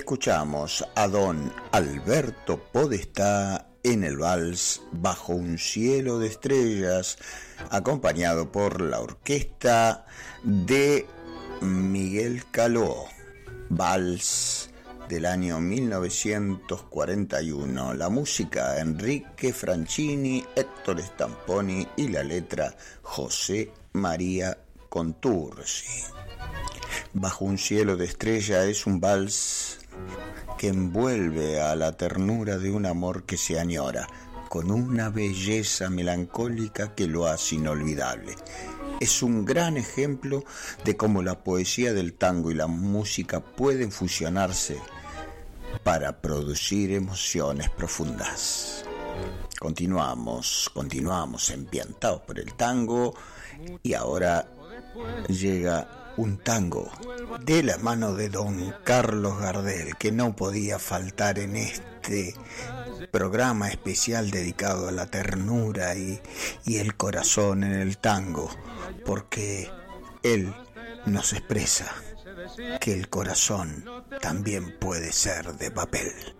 Escuchamos a don Alberto Podestá en el vals Bajo un cielo de estrellas, acompañado por la orquesta de Miguel Caló, vals del año 1941. La música Enrique Franchini, Héctor Stamponi y la letra José María Contursi. Bajo un cielo de estrella es un vals que envuelve a la ternura de un amor que se añora, con una belleza melancólica que lo hace inolvidable. Es un gran ejemplo de cómo la poesía del tango y la música pueden fusionarse para producir emociones profundas. Continuamos empiantados por el tango, y ahora llega un tango de la mano de don Carlos Gardel, que no podía faltar en este programa especial dedicado a la ternura y el corazón en el tango, porque él nos expresa que el corazón también puede ser de papel.